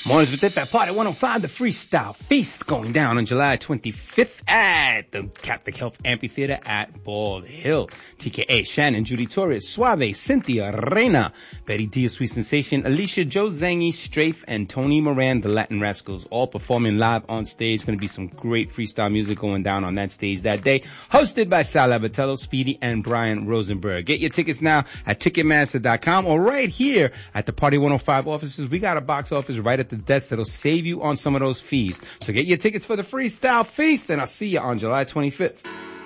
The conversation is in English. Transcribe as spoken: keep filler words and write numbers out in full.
Mornings with Dip at Party one oh five, the Freestyle Feast going down on July twenty-fifth at the Catholic Health Amphitheater at Bald Hill. T K A, Shannon, Judy Torres, Suave, Cynthia, Reina, Betty D, Sweet Sensation, Alicia, Joe Zangi, Strafe, and Tony Moran, the Latin Rascals, all performing live on stage. Going to be some great freestyle music going down on that stage that day. Hosted by Sal Abatello, Speedy, and Brian Rosenberg. Get your tickets now at Ticketmaster dot com or right here at the Party one oh five offices. We got a box office right at the desk that'll save you on some of those fees. So get your tickets for the Freestyle Feast, and I'll see you on July twenty-fifth.